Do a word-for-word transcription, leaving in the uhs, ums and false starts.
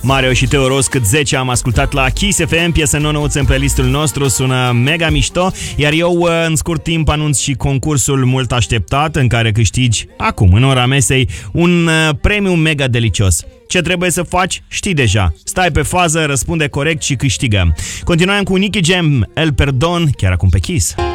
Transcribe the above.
Mario și Teoros, cât zece am ascultat la Kiss F M, piesă nouă-nouță în playlistul nostru, sună mega mișto, iar eu în scurt timp anunț și concursul mult așteptat în care câștigi acum, în ora mesei, un premiu mega delicios. Ce trebuie să faci? Știi deja. Stai pe fază, răspunde corect și câștigă. Continuăm cu Nicky Jam, El Perdon, chiar acum pe Kiss.